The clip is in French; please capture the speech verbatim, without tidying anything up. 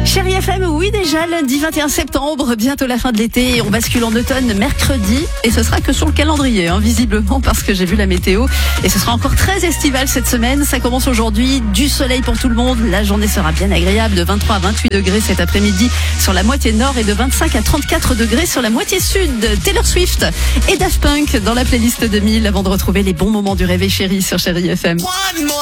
Chérie F M, oui déjà, lundi vingt et un septembre, bientôt la fin de l'été, on bascule en automne mercredi et ce sera que sur le calendrier, hein, visiblement parce que j'ai vu la météo et ce sera encore très estival cette semaine. Ça commence aujourd'hui, du soleil pour tout le monde, la journée sera bien agréable, de vingt-trois à vingt-huit degrés cet après-midi sur la moitié nord et de vingt-cinq à trente-quatre degrés sur la moitié sud. Taylor Swift et Daft Punk dans la playlist deux mille avant de retrouver les bons moments du réveil chéri sur Chérie F M.